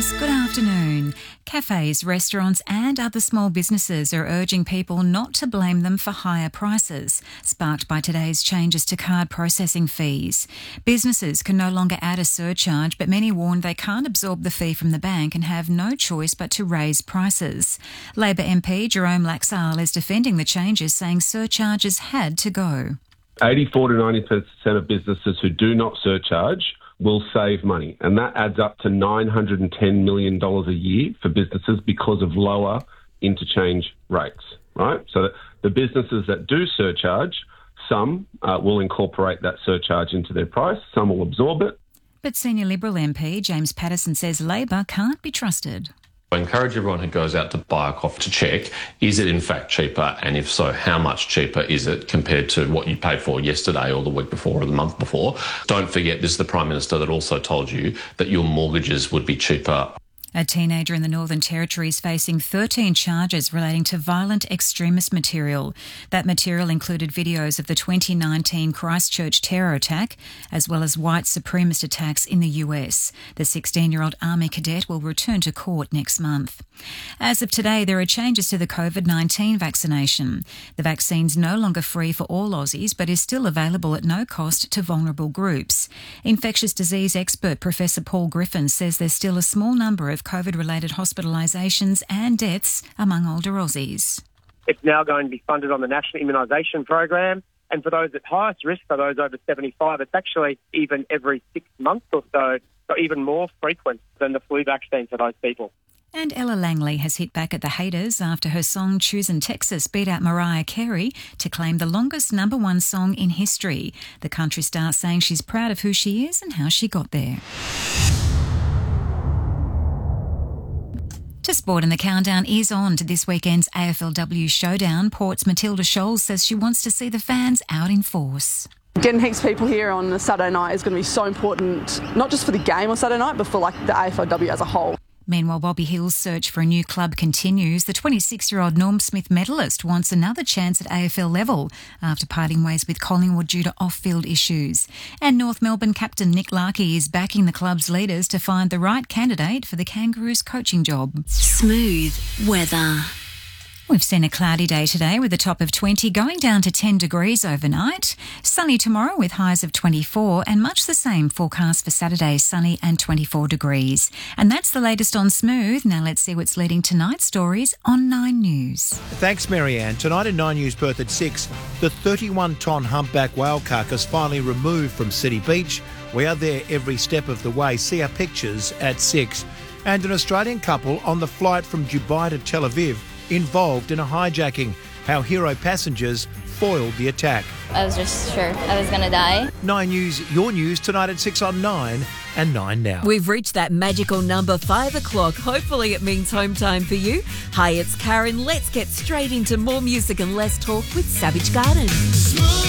Yes, good afternoon. Cafes, restaurants and other small businesses are urging people not to blame them for higher prices, sparked by today's changes to card processing fees. Businesses can no longer add a surcharge, but many warn they can't absorb the fee from the bank and have no choice but to raise prices. Labor MP Jerome Laxale is defending the changes, saying surcharges had to go. 84 to 90% of businesses who do not surcharge will save money, and that adds up to $910 million a year for businesses because of lower interchange rates, right? So the businesses that do surcharge, some will incorporate that surcharge into their price, some will absorb it. But Senior Liberal MP James Patterson says Labor can't be trusted. I encourage everyone who goes out to buy a coffee to check, is it in fact cheaper? And if so, how much cheaper is it compared to what you paid for yesterday or the week before or the month before? Don't forget, this is the Prime Minister that also told you that your mortgages would be cheaper. A teenager in the Northern Territory is facing 13 charges relating to violent extremist material. That material included videos of the 2019 Christchurch terror attack, as well as white supremacist attacks in the US. The 16-year-old Army cadet will return to court next month. As of today, there are changes to the COVID-19 vaccination. The vaccine's no longer free for all Aussies, but is still available at no cost to vulnerable groups. Infectious disease expert Professor Paul Griffin says there's still a small number of COVID-related hospitalisations and deaths among older Aussies. It's now going to be funded on the National Immunisation Program, and for those at highest risk, for those over 75, it's actually even every 6 months or so even more frequent than the flu vaccine for those people. And Ella Langley has hit back at the haters after her song Choosin' Texas beat out Mariah Carey to claim the longest #1 song in history. The country star saying she's proud of who she is and how she got there. To sport, and the countdown is on to this weekend's AFLW showdown. Port's Matilda Scholes says she wants to see the fans out in force. Getting heaps of people here on a Saturday night is going to be so important, not just for the game on Saturday night, but for the AFLW as a whole. Meanwhile, Bobby Hill's search for a new club continues. The 26-year-old Norm Smith medalist wants another chance at AFL level after parting ways with Collingwood due to off-field issues. And North Melbourne captain Nick Larkey is backing the club's leaders to find the right candidate for the Kangaroos coaching job. Smooth weather. We've seen a cloudy day today with a top of 20 going down to 10 degrees overnight. Sunny tomorrow with highs of 24 and much the same forecast for Saturday, sunny and 24 degrees. And that's the latest on Smooth. Now let's see what's leading tonight's stories on 9 News. Thanks, Marianne. Tonight in 9 News Perth at 6, the 31-tonne humpback whale carcass finally removed from City Beach. We are there every step of the way. See our pictures at 6. And an Australian couple on the flight from Dubai to Tel Aviv involved in a hijacking. How hero passengers foiled the attack. I was just sure I was going to die. 9 News, your news tonight at 6 on 9 and 9 now. We've reached that magical number 5 o'clock. Hopefully it means home time for you. Hi, it's Karen. Let's get straight into more music and less talk with Savage Garden.